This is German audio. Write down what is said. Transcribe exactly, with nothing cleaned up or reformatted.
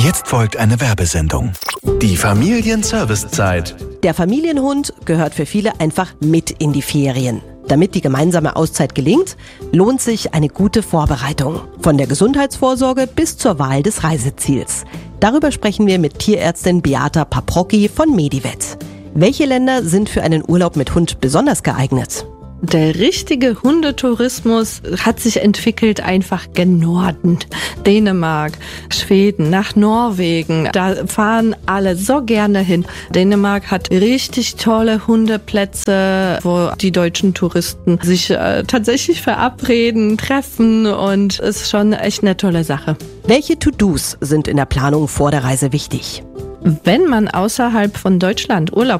Jetzt folgt eine Werbesendung. Die Familienservicezeit. Der Familienhund gehört für viele einfach mit in die Ferien. Damit die gemeinsame Auszeit gelingt, lohnt sich eine gute Vorbereitung. Von der Gesundheitsvorsorge bis zur Wahl des Reiseziels. Darüber sprechen wir mit Tierärztin Beata Paprocki von Medivet. Welche Länder sind für einen Urlaub mit Hund besonders geeignet? Der richtige Hundetourismus hat sich entwickelt einfach gen Norden. Dänemark, Schweden, nach Norwegen. Da fahren alle so gerne hin. Dänemark hat richtig tolle Hundeplätze, wo die deutschen Touristen sich äh, tatsächlich verabreden, treffen, und ist schon echt eine tolle Sache. Welche To-Dos sind in der Planung vor der Reise wichtig? Wenn man außerhalb von Deutschland Urlaub